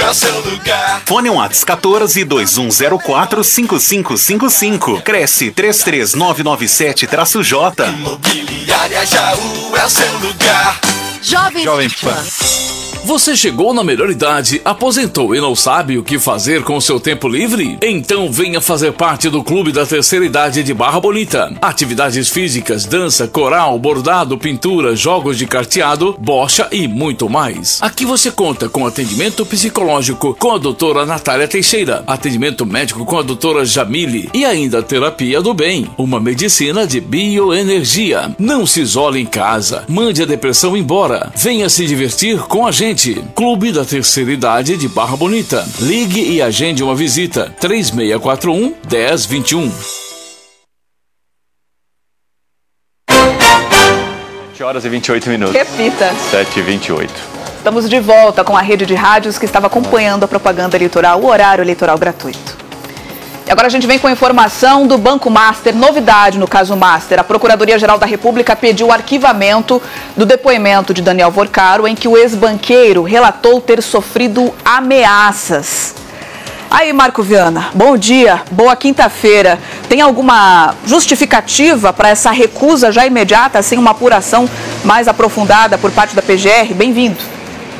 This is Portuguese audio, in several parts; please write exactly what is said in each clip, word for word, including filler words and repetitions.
é o seu lugar. Fone WhatsApp quatorze, dois um zero quatro, cinco cinco cinco cinco. Cresce três três nove nove sete J. Imobiliária Jaú é o seu lugar. Jovem, Jovem Pan. Você chegou na melhor idade, aposentou e não sabe o que fazer com o seu tempo livre? Então venha fazer parte do Clube da Terceira Idade de Barra Bonita. Atividades físicas, dança, coral, bordado, pintura, jogos de carteado, bocha e muito mais. Aqui você conta com atendimento psicológico com a doutora Natália Teixeira, atendimento médico com a doutora Jamile e ainda terapia do bem, uma medicina de bioenergia. Não se isole em casa, mande a depressão embora, venha se divertir com a gente. Clube da Terceira Idade de Barra Bonita. Ligue e agende uma visita. três seis quatro um, um zero dois um. sete horas e vinte e oito minutos. Repita. sete e vinte e oito. Estamos de volta com a rede de rádios que estava acompanhando a propaganda eleitoral, o horário eleitoral gratuito. E agora a gente vem com a informação do Banco Master, novidade no caso Master. A Procuradoria-Geral da República pediu o arquivamento do depoimento de Daniel Vorcaro, em que o ex-banqueiro relatou ter sofrido ameaças. Aí, Marco Viana, bom dia, boa quinta-feira. Tem alguma justificativa para essa recusa já imediata, sem uma apuração mais aprofundada por parte da P G R? Bem-vindo.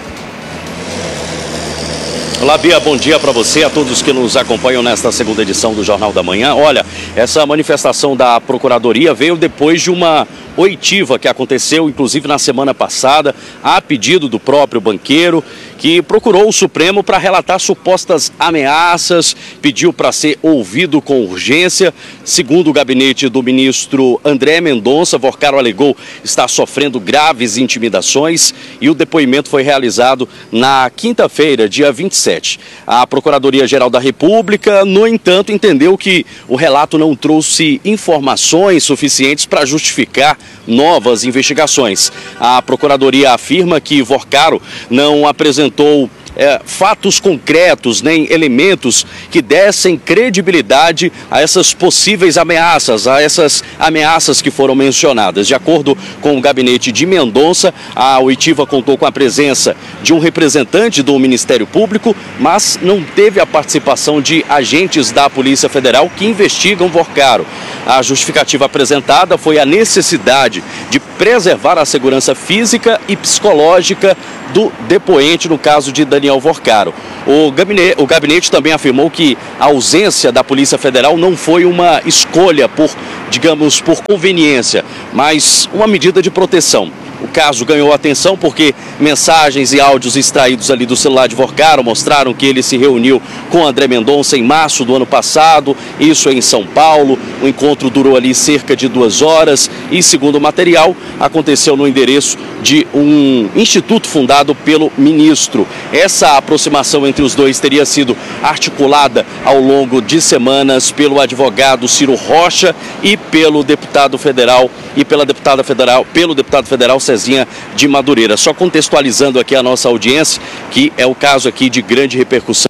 Olá, Bia, bom dia para você, a todos que nos acompanham nesta segunda edição do Jornal da Manhã. Olha, essa manifestação da Procuradoria veio depois de uma oitiva que aconteceu, inclusive na semana passada, a pedido do próprio banqueiro, que procurou o Supremo para relatar supostas ameaças, pediu para ser ouvido com urgência. Segundo o gabinete do ministro André Mendonça, Vorcaro alegou estar sofrendo graves intimidações e o depoimento foi realizado na quinta-feira, dia vinte e sete. A Procuradoria-Geral da República, no entanto, entendeu que o relato não trouxe informações suficientes para justificar novas investigações. A Procuradoria afirma que Vorcaro não apresentou É, fatos concretos, nem elementos que dessem credibilidade a essas possíveis ameaças, a essas ameaças que foram mencionadas. De acordo com o gabinete de Mendonça, a oitiva contou com a presença de um representante do Ministério Público, mas não teve a participação de agentes da Polícia Federal que investigam Vorcaro. A justificativa apresentada foi a necessidade de preservar a segurança física e psicológica do depoente, no caso de Daniel Vorcaro. O gabinete, o gabinete também afirmou que a ausência da Polícia Federal não foi uma escolha por, digamos, por conveniência, mas uma medida de proteção. O caso ganhou atenção porque mensagens e áudios extraídos ali do celular de Vorcaro mostraram que ele se reuniu com André Mendonça em março do ano passado, isso em São Paulo. O encontro durou ali cerca de duas horas e, segundo o material, aconteceu no endereço de um instituto fundado pelo ministro. Essa aproximação entre os dois teria sido articulada ao longo de semanas pelo advogado Ciro Rocha e pelo deputado federal e pela deputada federal, pelo deputado federal Cezinha de Madureira. Só contextualizando aqui a nossa audiência, que é o caso aqui de grande repercussão.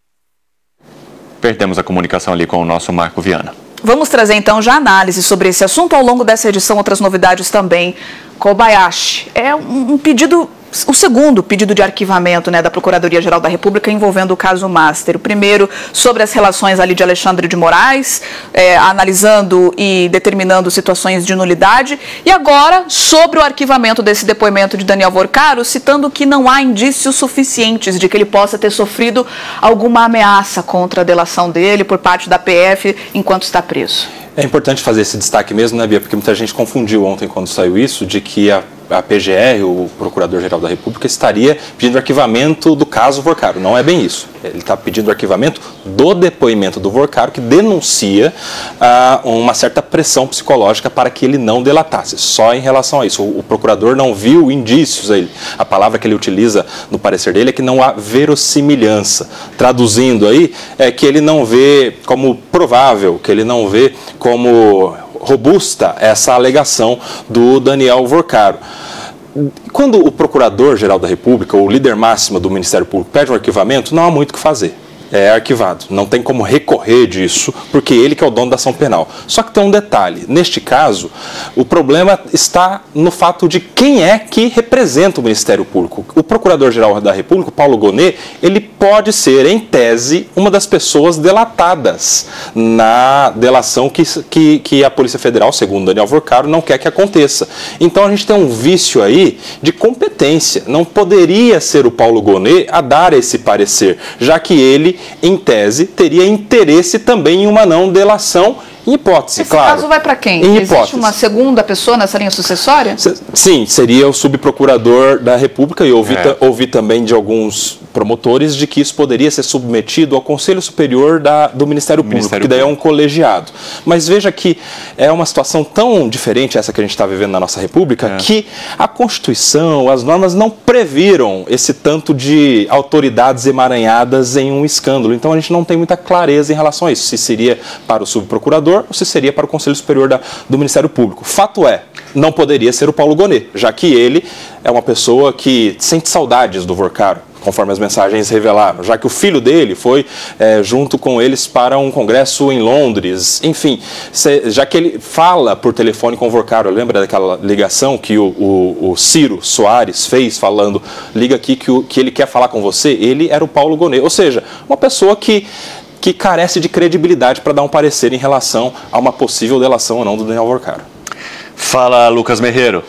Perdemos a comunicação ali com o nosso Marco Viana. Vamos trazer então já análise sobre esse assunto ao longo dessa edição, outras novidades também. Kobayashi, é um, um pedido, o segundo pedido de arquivamento, né, da Procuradoria-Geral da República envolvendo o caso Master. O primeiro sobre as relações ali de Alexandre de Moraes, é, analisando e determinando situações de nulidade. E agora sobre o arquivamento desse depoimento de Daniel Vorcaro, citando que não há indícios suficientes de que ele possa ter sofrido alguma ameaça contra a delação dele por parte da P F enquanto está preso. É importante fazer esse destaque mesmo, né, Bia? Porque muita gente confundiu ontem, quando saiu isso, de que a, a P G R, o Procurador-Geral da República, estaria pedindo arquivamento do caso Vorcaro. Não é bem isso. Ele está pedindo arquivamento do depoimento do Vorcaro, que denuncia ah, uma certa pressão psicológica para que ele não delatasse. Só em relação a isso. O, o procurador não viu indícios. Ele, a palavra que ele utiliza no parecer dele é que não há verossimilhança. Traduzindo aí, é que ele não vê como provável, que ele não vê como robusta essa alegação do Daniel Vorcaro. Quando o Procurador-Geral da República, ou o líder máximo do Ministério Público, pede um arquivamento, não há muito o que fazer. é arquivado. Não tem como recorrer disso, porque ele que é o dono da ação penal. Só que tem um detalhe. Neste caso, o problema está no fato de quem é que representa o Ministério Público. O Procurador-Geral da República, Paulo Gonet, ele pode ser, em tese, uma das pessoas delatadas na delação que, que, que a Polícia Federal, segundo Daniel Vorcaro, não quer que aconteça. Então a gente tem um vício aí de competência. Não poderia ser o Paulo Gonet a dar esse parecer, já que ele, em tese, teria interesse também em uma não delação. Em hipótese, Esse claro. Esse caso vai para quem? Em Existe hipótese. uma segunda pessoa nessa linha sucessória? Sim, seria o subprocurador da República, e ouvi, É. ouvi também de alguns promotores de que isso poderia ser submetido ao Conselho Superior da, do Ministério Público, Ministério que daí é um Público. colegiado. Mas veja que é uma situação tão diferente essa que a gente está vivendo na nossa República, É. que a Constituição, as normas não previram esse tanto de autoridades emaranhadas em um escândalo. Então a gente não tem muita clareza em relação a isso, se seria para o subprocurador ou se seria para o Conselho Superior da, do Ministério Público. Fato é, não poderia ser o Paulo Gonet, já que ele é uma pessoa que sente saudades do Vorcaro, conforme as mensagens revelaram, já que o filho dele foi é, junto com eles para um congresso em Londres. Enfim, se, já que ele fala por telefone com o Vorcaro, lembra daquela ligação que o, o, o Ciro Soares fez falando, liga aqui que, o, que ele quer falar com você? Ele era o Paulo Gonet, ou seja, uma pessoa que que carece de credibilidade para dar um parecer em relação a uma possível delação ou não do Daniel Vorcaro. Fala, Lucas Merreiro.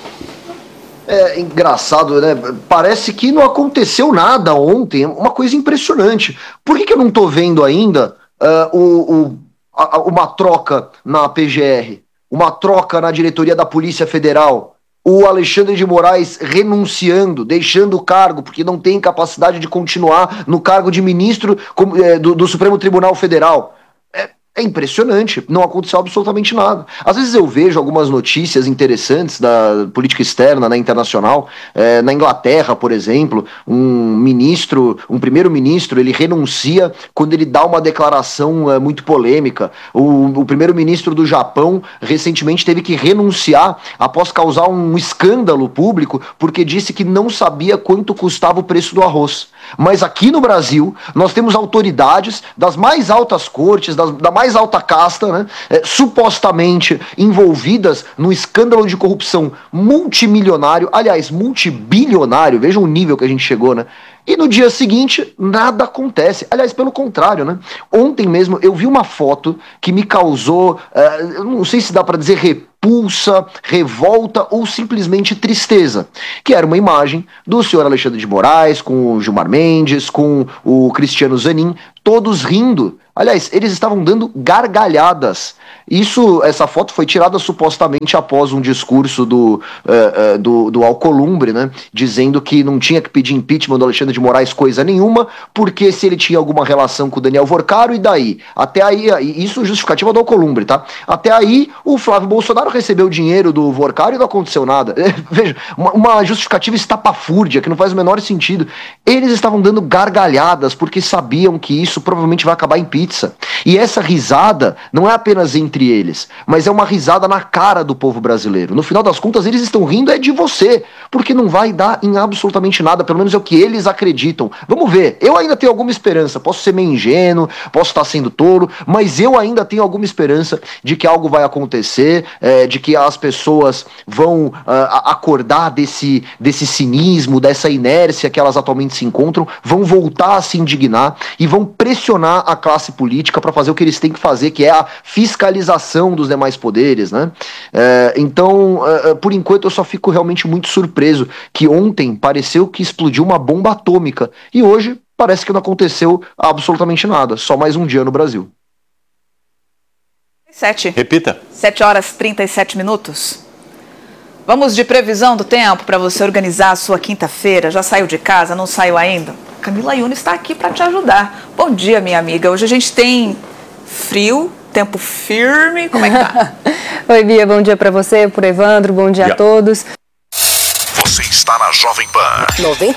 É engraçado, né? Parece que não aconteceu nada ontem, uma coisa impressionante. Por que, que eu não estou vendo ainda uh, o, o, a, uma troca na P G R, uma troca na diretoria da Polícia Federal, o Alexandre de Moraes renunciando, deixando o cargo, porque não tem capacidade de continuar no cargo de ministro do, do Supremo Tribunal Federal? É, é impressionante, não aconteceu absolutamente nada. Às vezes eu vejo algumas notícias interessantes da política externa, né, internacional. É, na Inglaterra, por exemplo, um ministro, um primeiro-ministro, ele renuncia quando ele dá uma declaração é, muito polêmica. O, o primeiro-ministro do Japão recentemente teve que renunciar após causar um escândalo público porque disse que não sabia quanto custava o preço do arroz. Mas aqui no Brasil, nós temos autoridades das mais altas cortes, das, da mais alta casta, né, é, supostamente envolvidas num escândalo de corrupção multimilionário, aliás, multibilionário, veja o nível que a gente chegou, né? E no dia seguinte, nada acontece. Aliás, pelo contrário, né? Ontem mesmo eu vi uma foto que me causou, uh, eu não sei se dá para dizer repulsa, revolta ou simplesmente tristeza, que era uma imagem do senhor Alexandre de Moraes com o Gilmar Mendes, com o Cristiano Zanin, todos rindo. Aliás, eles estavam dando gargalhadas. Isso, essa foto foi tirada supostamente após um discurso do, uh, uh, do, do Alcolumbre, né, dizendo que não tinha que pedir impeachment do Alexandre de Moraes coisa nenhuma, porque se ele tinha alguma relação com o Daniel Vorcaro, e daí? Até aí, isso é justificativa do Alcolumbre, tá? Até aí, o Flávio Bolsonaro recebeu o dinheiro do Vorcaro e não aconteceu nada. Veja, uma, uma justificativa estapafúrdia, que não faz o menor sentido. Eles estavam dando gargalhadas porque sabiam que isso provavelmente vai acabar em pizza. E essa risada não é apenas entre eles, mas é uma risada na cara do povo brasileiro. No final das contas, eles estão rindo é de você, porque não vai dar em absolutamente nada, pelo menos é o que eles acreditam. Vamos ver, eu ainda tenho alguma esperança, posso ser meio ingênuo, posso estar sendo tolo, mas eu ainda tenho alguma esperança de que algo vai acontecer, é, de que as pessoas vão uh, acordar desse, desse cinismo, dessa inércia que elas atualmente se encontram, vão voltar a se indignar e vão pressionar a classe política para fazer o que eles têm que fazer, que é a fiscalização dos demais poderes, né? É, então, é, por enquanto, eu só fico realmente muito surpreso que ontem pareceu que explodiu uma bomba atômica e hoje parece que não aconteceu absolutamente nada. Só mais um dia no Brasil. Sete. Repita. Sete horas e trinta e sete minutos. Vamos de previsão do tempo para você organizar a sua quinta-feira. Já saiu de casa? Não saiu ainda? Camila Yunes está aqui para te ajudar. Bom dia, minha amiga. Hoje a gente tem frio, tempo firme. Como é que tá? Oi, Bia. Bom dia para você, pro Evandro. Bom dia yeah. a todos. Você está na Jovem Pan. noventa